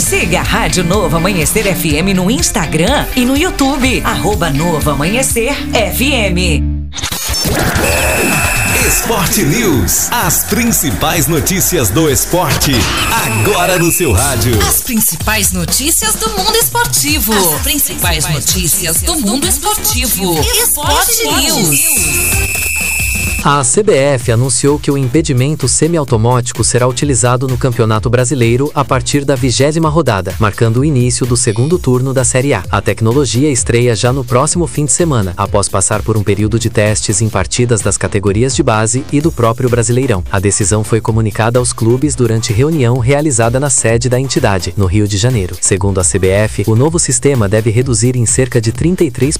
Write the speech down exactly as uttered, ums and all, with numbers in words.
Siga a Rádio Novo Amanhecer F M no Instagram e no YouTube, arroba Novo Amanhecer F M. Esporte News, as principais notícias do esporte, agora no seu rádio. As principais notícias do mundo esportivo. As principais notícias do mundo esportivo. Esporte News. A C B F anunciou que o impedimento semiautomático será utilizado no Campeonato Brasileiro a partir da vigésima rodada, marcando o início do segundo turno da Série A. A tecnologia estreia já no próximo fim de semana, após passar por um período de testes em partidas das categorias de base e do próprio Brasileirão. A decisão foi comunicada aos clubes durante reunião realizada na sede da entidade, no Rio de Janeiro. Segundo a C B F, o novo sistema deve reduzir em cerca de trinta e três